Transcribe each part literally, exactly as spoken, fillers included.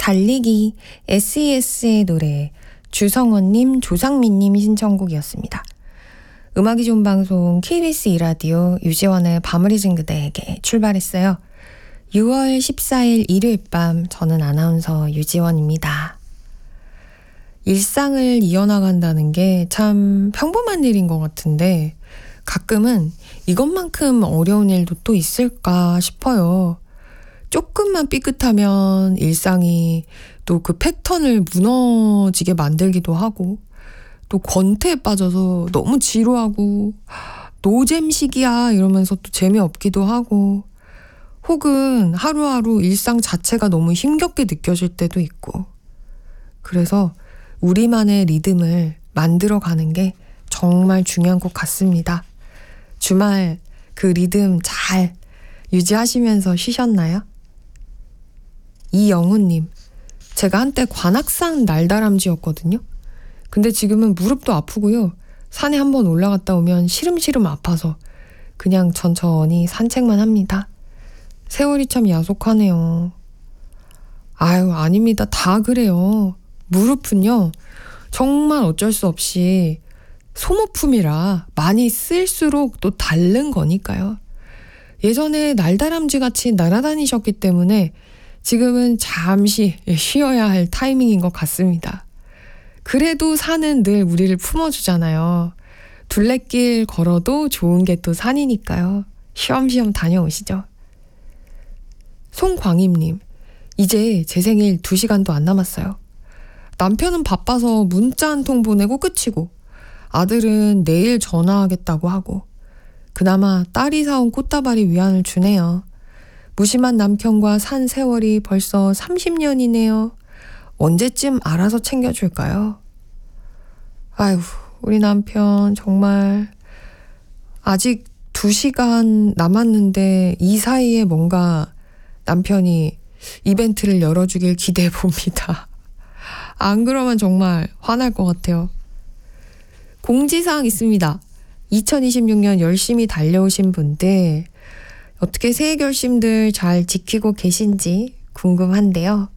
달리기 에스이에스의 노래 주성원님, 조상민님 신청곡이었습니다. 음악이 좋은 방송 케이비에스 이 라디오 유지원의 밤을 잊은 그대에게 출발했어요. 유월 십사일 일요일 밤 저는 아나운서 유지원입니다. 일상을 이어나간다는 게 참 평범한 일인 것 같은데 가끔은 이것만큼 어려운 일도 또 있을까 싶어요. 조금만 삐끗하면 일상이 또 그 패턴을 무너지게 만들기도 하고 또 권태에 빠져서 너무 지루하고 노잼식이야 이러면서 또 재미없기도 하고 혹은 하루하루 일상 자체가 너무 힘겹게 느껴질 때도 있고 그래서 우리만의 리듬을 만들어가는 게 정말 중요한 것 같습니다. 주말 그 리듬 잘 유지하시면서 쉬셨나요? 이영훈님, 제가 한때 관악산 날다람쥐였거든요. 근데 지금은 무릎도 아프고요. 산에 한번 올라갔다 오면 시름시름 아파서 그냥 천천히 산책만 합니다. 세월이 참 야속하네요. 아유, 아닙니다. 다 그래요. 무릎은요, 정말 어쩔 수 없이 소모품이라 많이 쓸수록 또 다른 거니까요. 예전에 날다람쥐 같이 날아다니셨기 때문에 지금은 잠시 쉬어야 할 타이밍인 것 같습니다. 그래도 산은 늘 우리를 품어주잖아요. 둘레길 걸어도 좋은 게 또 산이니까요. 쉬엄쉬엄 다녀오시죠. 송광임님, 이제 제 생일 두 시간도 안 남았어요. 남편은 바빠서 문자 한 통 보내고 끝이고 아들은 내일 전화하겠다고 하고 그나마 딸이 사온 꽃다발이 위안을 주네요. 무심한 남편과 산 세월이 벌써 삼십 년이네요. 언제쯤 알아서 챙겨줄까요? 아유, 우리 남편 정말 아직 두 시간 남았는데 이 사이에 뭔가 남편이 이벤트를 열어주길 기대해 봅니다. 안 그러면 정말 화날 것 같아요. 공지사항 있습니다. 이천이십육년 열심히 달려오신 분들 어떻게 새해 결심들 잘 지키고 계신지 궁금한데요.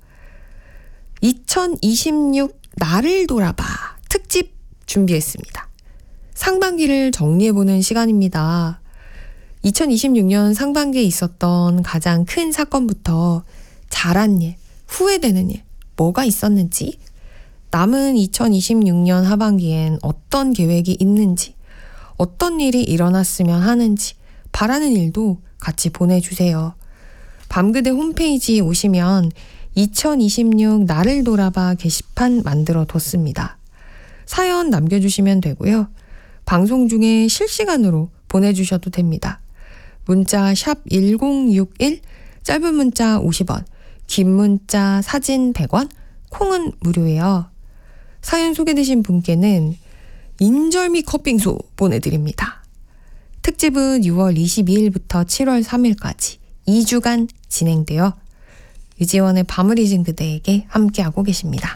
이천이십육 나를 돌아봐 특집 준비했습니다. 상반기를 정리해보는 시간입니다. 이천이십육년 상반기에 있었던 가장 큰 사건부터 잘한 일, 후회되는 일, 뭐가 있었는지, 남은 이천이십육년 하반기엔 어떤 계획이 있는지, 어떤 일이 일어났으면 하는지, 바라는 일도 같이 보내주세요. 밤그대 홈페이지 오시면 이천이십육 나를 돌아봐 게시판 만들어 뒀습니다. 사연 남겨주시면 되고요. 방송 중에 실시간으로 보내주셔도 됩니다. 문자 샵 일공육일, 짧은 문자 오십 원, 긴 문자 사진 백 원, 콩은 무료예요. 사연 소개되신 분께는 인절미 컵빙수 보내드립니다. 특집은 유월 이십이일부터 칠월 삼일까지 이 주간 진행되어 유지원의 밤을 잊은 그대에게 함께하고 계십니다.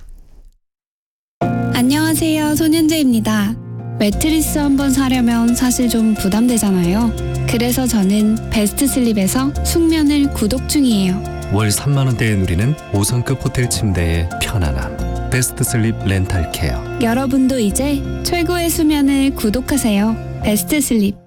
안녕하세요, 손윤재입니다. 매트리스 한번 사려면 사실 좀 부담되잖아요. 그래서 저는 베스트슬립에서 숙면을 구독 중이에요. 월 삼만 원대에 누리는 오 성급 호텔 침대의 편안함. 베스트슬립 렌탈케어. 여러분도 이제 최고의 수면을 구독하세요. 베스트슬립.